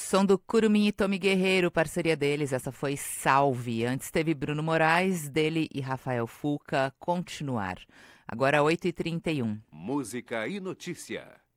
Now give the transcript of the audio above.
Som do Curumim e Tommy Guerreiro, parceria deles, essa foi Salve. Antes teve Bruno Moraes, dele e Rafael Fuca, Continuar. Agora 8h31. Música e notícia.